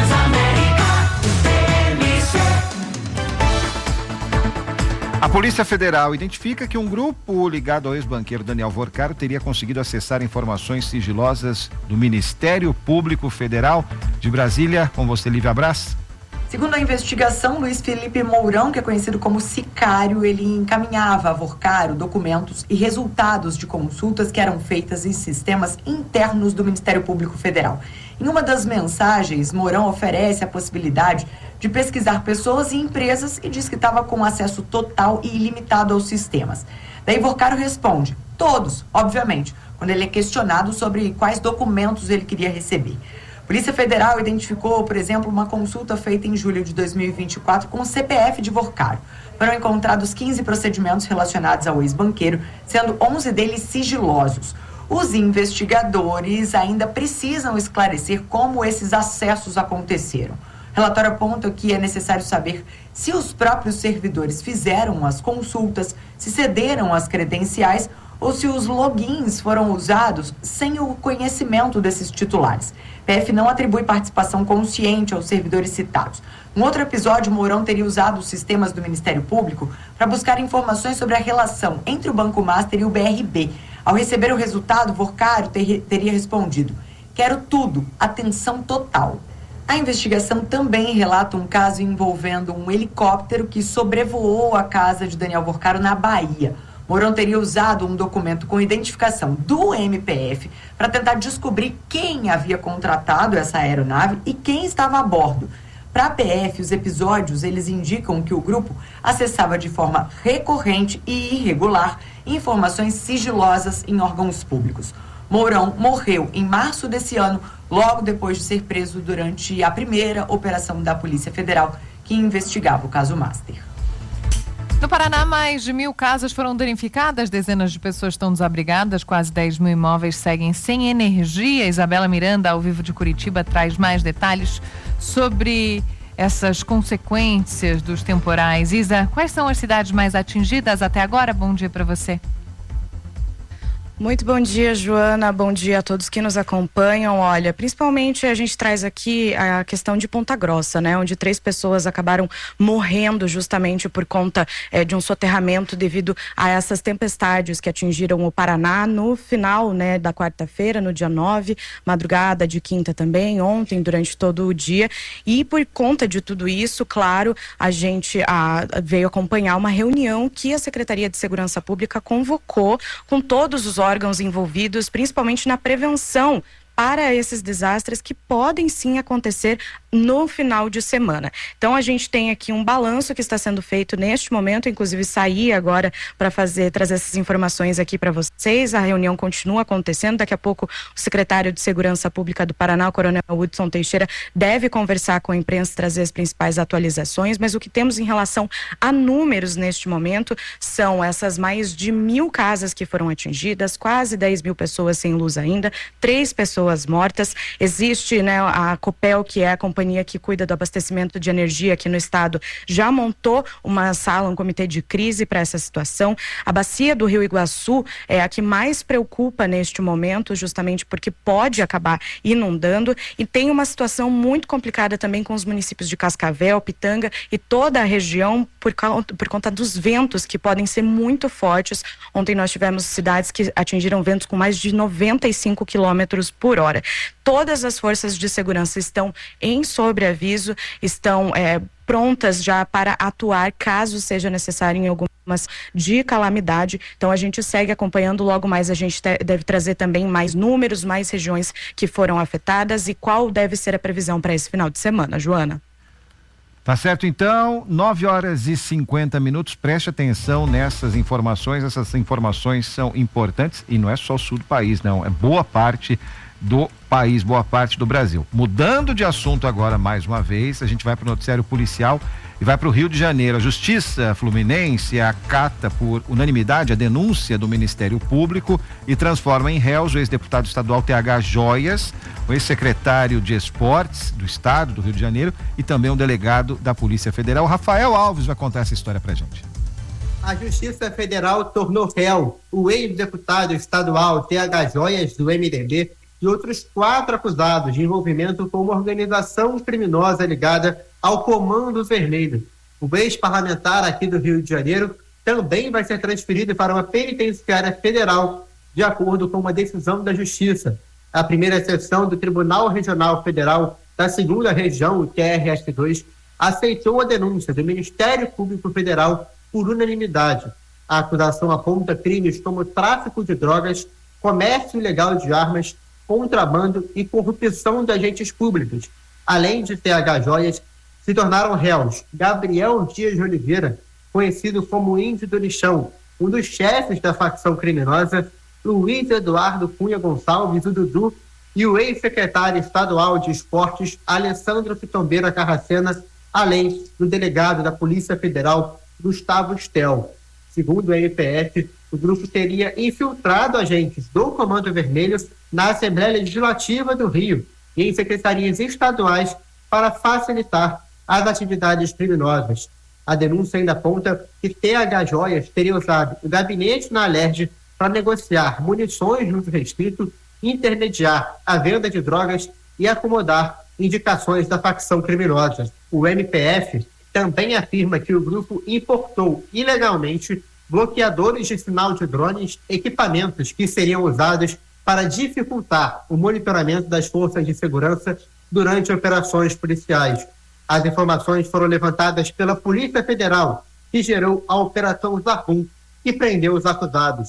A Polícia Federal identifica que um grupo ligado ao ex-banqueiro Daniel Vorcaro teria conseguido acessar informações sigilosas do Ministério Público Federal. De Brasília, com você, Lívia Brás. Segundo a investigação, Luiz Felipe Mourão, que é conhecido como Sicário, ele encaminhava a Vorcaro documentos e resultados de consultas que eram feitas em sistemas internos do Ministério Público Federal. Em uma das mensagens, Mourão oferece a possibilidade de pesquisar pessoas e empresas e diz que estava com acesso total e ilimitado aos sistemas. Daí Vorcaro responde, todos, obviamente, quando ele é questionado sobre quais documentos ele queria receber. A Polícia Federal identificou, por exemplo, uma consulta feita em julho de dois mil e vinte e quatro com o C P F de Vorcaro. Foram encontrados quinze procedimentos relacionados ao ex-banqueiro, sendo onze deles sigilosos. Os investigadores ainda precisam esclarecer como esses acessos aconteceram. O relatório aponta que é necessário saber se os próprios servidores fizeram as consultas, se cederam as credenciais ou se os logins foram usados sem o conhecimento desses titulares. P F não atribui participação consciente aos servidores citados. Em outro episódio, Mourão teria usado os sistemas do Ministério Público para buscar informações sobre a relação entre o Banco Master e o B R B. Ao receber o resultado, Vorcaro ter, teria respondido, quero tudo, atenção total. A investigação também relata um caso envolvendo um helicóptero que sobrevoou a casa de Daniel Vorcaro na Bahia. Mourão teria usado um documento com identificação do M P F para tentar descobrir quem havia contratado essa aeronave e quem estava a bordo. Para a P F, os episódios eles indicam que o grupo acessava de forma recorrente e irregular informações sigilosas em órgãos públicos. Mourão morreu em março desse ano, logo depois de ser preso durante a primeira operação da Polícia Federal que investigava o caso Master. No Paraná, mais de mil casas foram danificadas, dezenas de pessoas estão desabrigadas, quase dez mil imóveis seguem sem energia. Isabela Miranda, ao vivo de Curitiba, traz mais detalhes sobre essas consequências dos temporais. Isa, quais são as cidades mais atingidas até agora? Bom dia para você. Muito bom dia, Joana. Bom dia a todos que nos acompanham. Olha, principalmente a gente traz aqui a questão de Ponta Grossa, né? Onde três pessoas acabaram morrendo justamente por conta é, de um soterramento devido a essas tempestades que atingiram o Paraná no final, né, da quarta-feira, no dia nove, madrugada de quinta também, ontem, durante todo o dia. E por conta de tudo isso, claro, a gente a, veio acompanhar uma reunião que a Secretaria de Segurança Pública convocou com todos os órgãos envolvidos, principalmente na prevenção para esses desastres que podem sim acontecer no final de semana. Então a gente tem aqui um balanço que está sendo feito neste momento, inclusive saí agora para fazer, trazer essas informações aqui para vocês. A reunião continua acontecendo, daqui a pouco o secretário de Segurança Pública do Paraná, o coronel Hudson Teixeira, deve conversar com a imprensa, trazer as principais atualizações, mas o que temos em relação a números neste momento são essas mais de mil casas que foram atingidas, quase dez mil pessoas sem luz ainda, três pessoas mortas. Existe, né, a Copel, que é a companhia que cuida do abastecimento de energia aqui no estado, já montou uma sala, um comitê de crise para essa situação. A bacia do Rio Iguaçu é a que mais preocupa neste momento, justamente porque pode acabar inundando, e tem uma situação muito complicada também com os municípios de Cascavel, Pitanga e toda a região por, por conta dos ventos que podem ser muito fortes. Ontem nós tivemos cidades que atingiram ventos com mais de noventa e cinco quilômetros por hora. Todas as forças de segurança estão em sobreaviso, estão é, prontas já para atuar caso seja necessário em algumas de calamidade. Então a gente segue acompanhando, logo mais a gente te, deve trazer também mais números, mais regiões que foram afetadas e qual deve ser a previsão para esse final de semana, Joana. Tá certo, então, nove horas e cinquenta minutos, preste atenção nessas informações, essas informações são importantes e não é só o sul do país, não, é boa parte do país, boa parte do Brasil. Mudando de assunto agora mais uma vez, a gente vai para o noticiário policial e vai para o Rio de Janeiro. A Justiça Fluminense acata por unanimidade a denúncia do Ministério Público e transforma em réus o ex-deputado estadual T H Joias, o ex-secretário de Esportes do Estado do Rio de Janeiro e também um delegado da Polícia Federal. Rafael Alves vai contar essa história pra gente. A Justiça Federal tornou réu o ex-deputado estadual T H Joias do M D B e outros quatro acusados de envolvimento com uma organização criminosa ligada ao Comando Vermelho. O ex-parlamentar aqui do Rio de Janeiro também vai ser transferido para uma penitenciária federal, de acordo com uma decisão da Justiça. A primeira seção do Tribunal Regional Federal da segunda Região, o T R S dois, aceitou a denúncia do Ministério Público Federal por unanimidade. A acusação aponta crimes como tráfico de drogas, comércio ilegal de armas, contrabando e corrupção de agentes públicos. Além de T H Joias, se tornaram réus Gabriel Dias de Oliveira, conhecido como Índio do Lixão, um dos chefes da facção criminosa, Luiz Eduardo Cunha Gonçalves, o Dudu, e o ex-secretário estadual de Esportes, Alessandro Pitombeira Carracena, além do delegado da Polícia Federal, Gustavo Stel. Segundo o M P F, o grupo teria infiltrado agentes do Comando Vermelho na Assembleia Legislativa do Rio e em secretarias estaduais para facilitar as atividades criminosas. A denúncia ainda aponta que T H Joias teria usado o gabinete na Alerj para negociar munições no restrito, intermediar a venda de drogas e acomodar indicações da facção criminosa. O M P F também afirma que o grupo importou ilegalmente bloqueadores de sinal de drones, equipamentos que seriam usados para dificultar o monitoramento das forças de segurança durante operações policiais. As informações foram levantadas pela Polícia Federal, que gerou a Operação Zabum, que prendeu os acusados.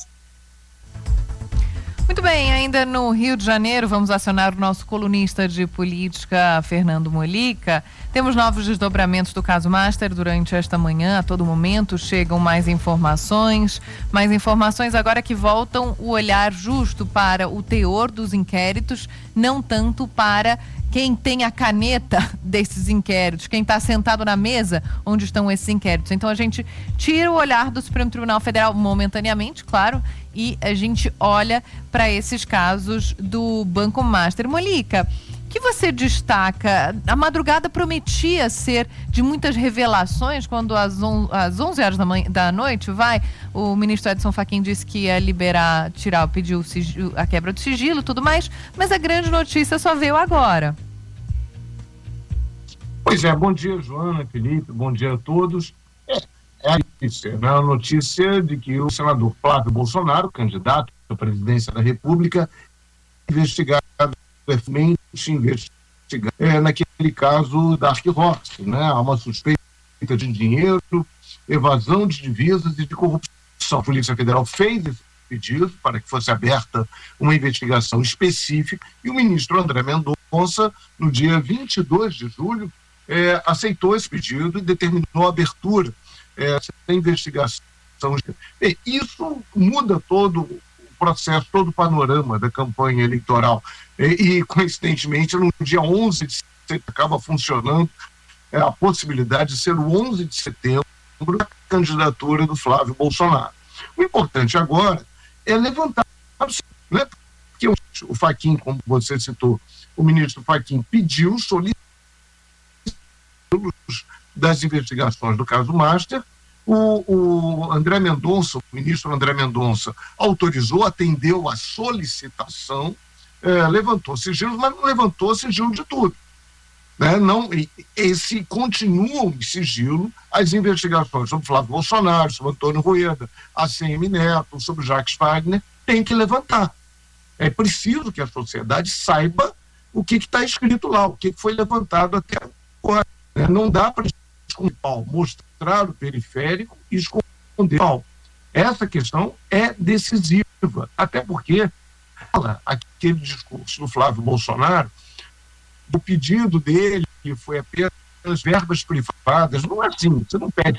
Muito bem, ainda no Rio de Janeiro, vamos acionar o nosso colunista de política, Fernando Molica. Temos novos desdobramentos do caso Master durante esta manhã. A todo momento chegam mais informações, mais informações agora que voltam o olhar justo para o teor dos inquéritos, não tanto para quem tem a caneta desses inquéritos, quem está sentado na mesa onde estão esses inquéritos. Então a gente tira o olhar do Supremo Tribunal Federal momentaneamente, claro, e a gente olha para esses casos do Banco Master. Molica, o que você destaca? A madrugada prometia ser de muitas revelações, quando às, on, às onze horas da, manhã, da noite, vai, o ministro Edson Fachin disse que ia liberar, tirar, pediu sigilo, a quebra do sigilo e tudo mais, mas a grande notícia só veio agora. Pois é, bom dia, Joana, Felipe, bom dia a todos. É, é a notícia, né? A notícia de que o senador Flávio Bolsonaro, candidato à presidência da República, investigado investigado é, naquele caso Dark Horse, né? Há uma suspeita de dinheiro, evasão de divisas e de corrupção. A Polícia Federal fez esse pedido para que fosse aberta uma investigação específica e o ministro André Mendonça, no dia vinte e dois de julho, é, aceitou esse pedido e determinou a abertura é, da investigação. E isso muda todo o processo, todo o panorama da campanha eleitoral. E, e coincidentemente, no dia onze de setembro, acaba funcionando é, a possibilidade de ser o onze de setembro a candidatura do Flávio Bolsonaro. O importante agora é levantar, né, porque o, o Fachin, como você citou, o ministro Fachin pediu, solicitou das investigações do caso Master. O, o André Mendonça, o ministro André Mendonça, autorizou, atendeu a solicitação, é, levantou sigilo, mas não levantou sigilo de tudo. Né? Não, esse continuam em sigilo as investigações sobre Flávio Bolsonaro, sobre Antônio Rueda, A C M Neto, sobre Jacques Wagner, tem que levantar. É preciso que a sociedade saiba o que está escrito lá, o que foi levantado até agora. Né? Não dá para mostrar o periférico e esconder. Essa questão é decisiva, até porque aquele discurso do Flávio Bolsonaro, o pedido dele, que foi apenas verbas privadas, não é assim, você não pede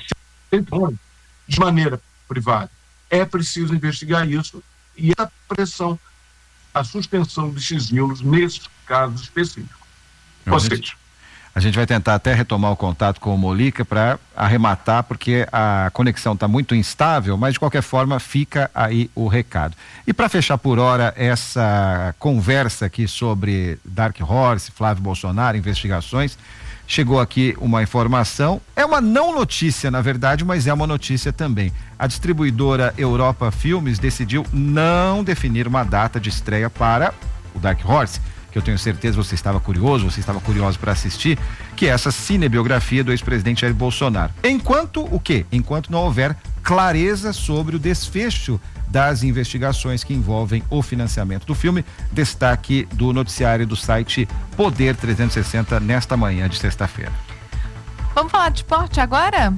de maneira privada. É preciso investigar isso e a pressão, a suspensão de sigilos nesse caso específico. Ou seja, a gente vai tentar até retomar o contato com o Molica para arrematar, porque a conexão está muito instável, mas de qualquer forma fica aí o recado. E para fechar por hora essa conversa aqui sobre Dark Horse, Flávio Bolsonaro, investigações, chegou aqui uma informação, é uma não notícia na verdade, mas é uma notícia também. A distribuidora Europa Filmes decidiu não definir uma data de estreia para o Dark Horse, que eu tenho certeza você estava curioso, você estava curioso para assistir, que é essa cinebiografia do ex-presidente Jair Bolsonaro. Enquanto o quê? Enquanto não houver clareza sobre o desfecho das investigações que envolvem o financiamento do filme. Destaque do noticiário do site Poder trezentos e sessenta nesta manhã de sexta-feira. Vamos falar de esporte agora?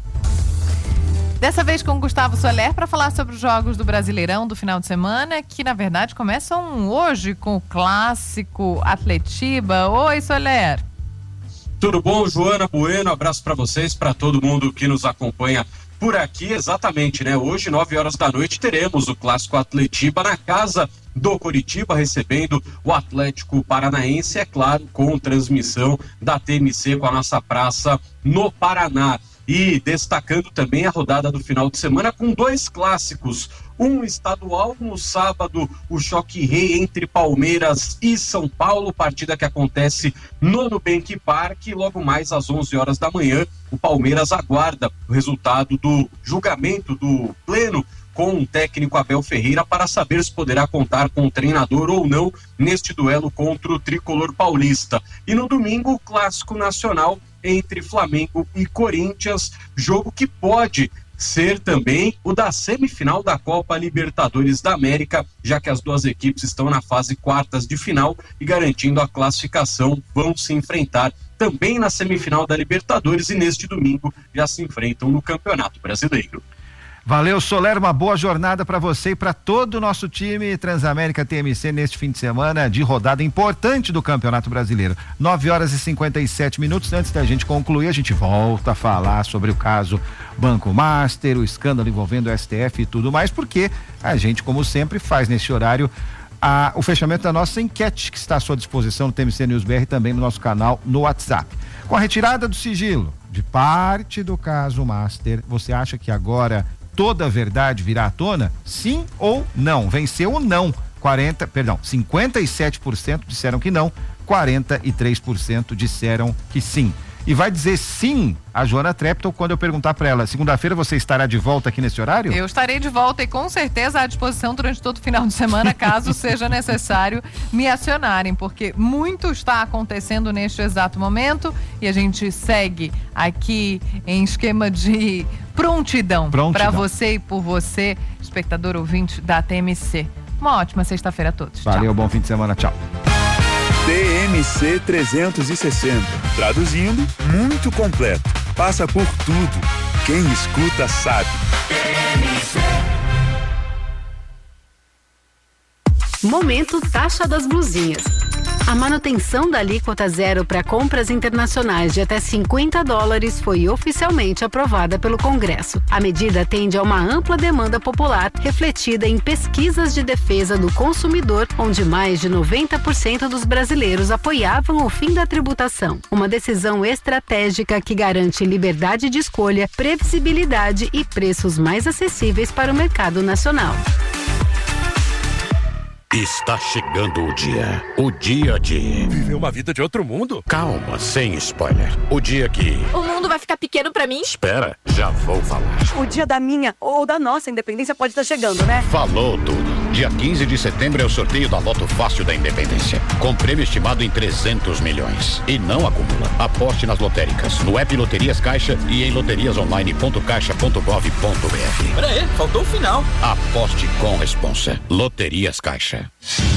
Dessa vez com o Gustavo Soler para falar sobre os jogos do Brasileirão do final de semana, que na verdade começam hoje com o clássico Atletiba. Oi, Soler. Tudo bom, Joana Bueno? Abraço para vocês, para todo mundo que nos acompanha por aqui. Exatamente, né? Hoje, nove horas da noite, teremos o clássico Atletiba na casa do Coritiba, recebendo o Atlético Paranaense, é claro, com transmissão da T M C com a nossa praça no Paraná. E destacando também a rodada do final de semana com dois clássicos, um estadual no sábado, o choque rei entre Palmeiras e São Paulo, partida que acontece no Nubank Park, e logo mais às onze horas da manhã o Palmeiras aguarda o resultado do julgamento do pleno com o técnico Abel Ferreira para saber se poderá contar com o treinador ou não neste duelo contra o tricolor paulista. E no domingo, o clássico nacional entre Flamengo e Corinthians, jogo que pode ser também o da semifinal da Copa Libertadores da América, já que as duas equipes estão na fase quartas de final e garantindo a classificação, vão se enfrentar também na semifinal da Libertadores e neste domingo já se enfrentam no Campeonato Brasileiro. Valeu, Soler, uma boa jornada para você e para todo o nosso time Transamérica T M C neste fim de semana de rodada importante do Campeonato Brasileiro. nove horas e cinquenta e sete minutos. Antes da gente concluir, a gente volta a falar sobre o caso Banco Master, o escândalo envolvendo o S T F e tudo mais, porque a gente, como sempre, faz nesse horário a, o fechamento da nossa enquete que está à sua disposição no T M C News B R e também no nosso canal no WhatsApp. Com a retirada do sigilo de parte do caso Master, você acha que agora toda a verdade virá à tona? Sim ou não? Venceu ou não? quarenta, perdão, cinquenta e sete por cento disseram que não, quarenta e três por cento disseram que sim. E vai dizer sim a Joana Trepton quando eu perguntar para ela, segunda-feira você estará de volta aqui nesse horário? Eu estarei de volta e com certeza à disposição durante todo o final de semana, caso seja necessário me acionarem, porque muito está acontecendo neste exato momento e a gente segue aqui em esquema de prontidão, prontidão. para você e por você, espectador ouvinte da T M C. Uma ótima sexta-feira a todos. Valeu, tchau. Bom fim de semana, tchau. T M C trezentos e sessenta. Traduzindo, muito completo. Passa por tudo. Quem escuta sabe. T M C. Momento taxa das blusinhas. A manutenção da alíquota zero para compras internacionais de até cinquenta dólares foi oficialmente aprovada pelo Congresso. A medida atende a uma ampla demanda popular, refletida em pesquisas de defesa do consumidor, onde mais de noventa por cento dos brasileiros apoiavam o fim da tributação. Uma decisão estratégica que garante liberdade de escolha, previsibilidade e preços mais acessíveis para o mercado nacional. Está chegando o dia. O dia de... Viver uma vida de outro mundo? Calma, sem spoiler. O dia que... O mundo vai ficar pequeno pra mim? Espera, já vou falar. O dia da minha ou da nossa independência pode estar chegando, né? Falou tudo. Dia quinze de setembro é o sorteio da Loto Fácil da Independência. Com prêmio estimado em trezentos milhões. E não acumula. Aposte nas lotéricas, no app Loterias Caixa e em loterias online ponto caixa ponto gov ponto br. Pera aí, faltou o final. Aposte com responsa. Loterias Caixa.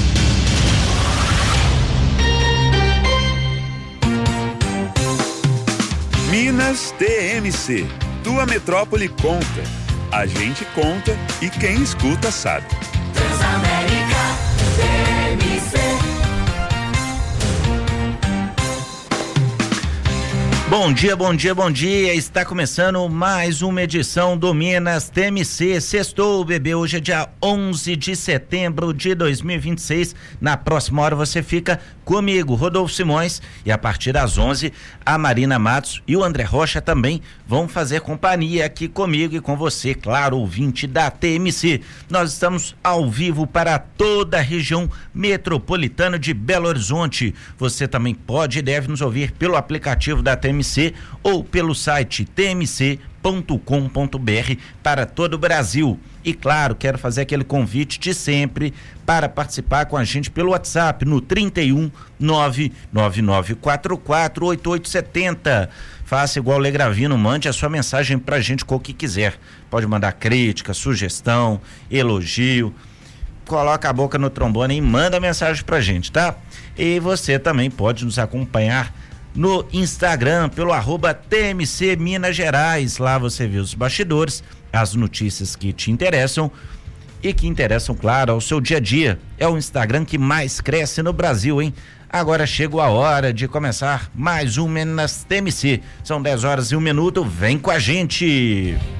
Minas T M C. Tua metrópole conta. A gente conta e quem escuta sabe. Transamérica T M C. Bom dia, bom dia, bom dia. Está começando mais uma edição do Minas T M C. Sextou, bebê. Hoje é dia onze de setembro de dois mil e vinte e seis. Na próxima hora você fica comigo, Rodolfo Simões, e a partir das onze, a Marina Matos e o André Rocha também vão fazer companhia aqui comigo e com você, claro, ouvinte da T M C. Nós estamos ao vivo para toda a região metropolitana de Belo Horizonte. Você também pode e deve nos ouvir pelo aplicativo da T M C ou pelo site t m c ponto com ponto b r para todo o Brasil. E claro, quero fazer aquele convite de sempre para participar com a gente pelo WhatsApp no trinta e um, nove nove nove quatro quatro oito oito sete zero. Faça igual o Legravino, mande a sua mensagem pra gente com o que quiser. Pode mandar crítica, sugestão, elogio. Coloca a boca no trombone e manda mensagem pra gente, tá? E você também pode nos acompanhar no Instagram, pelo arroba T M C Minas Gerais. Lá você vê os bastidores, as notícias que te interessam e que interessam, claro, ao seu dia a dia. É o Instagram que mais cresce no Brasil, hein? Agora chegou a hora de começar mais um Minas T M C. São dez horas e um minuto, vem com a gente!